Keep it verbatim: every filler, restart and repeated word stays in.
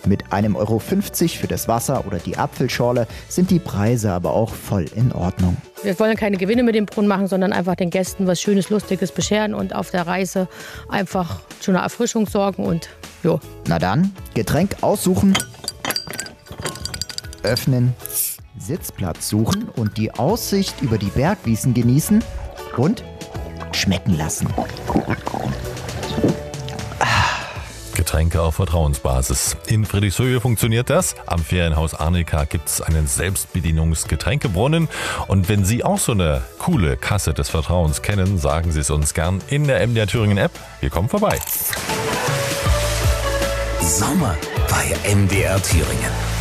Mit einem Euro fünfzig für das Wasser oder die Apfelschorle sind die Preise aber auch voll in Ordnung. Wir wollen keine Gewinne mit dem Brunnen machen, sondern einfach den Gästen was Schönes, Lustiges bescheren und auf der Reise einfach zu einer Erfrischung sorgen und jo. Na dann, Getränk aussuchen, öffnen, Sitzplatz suchen und die Aussicht über die Bergwiesen genießen und schmecken lassen. Getränke auf Vertrauensbasis. In Friedrichshöhe funktioniert das. Am Ferienhaus Arnika gibt es einen Selbstbedienungs-Getränkebrunnen. Und wenn Sie auch so eine coole Kasse des Vertrauens kennen, sagen Sie es uns gern in der M D R Thüringen App. Wir kommen vorbei. Sommer bei M D R Thüringen.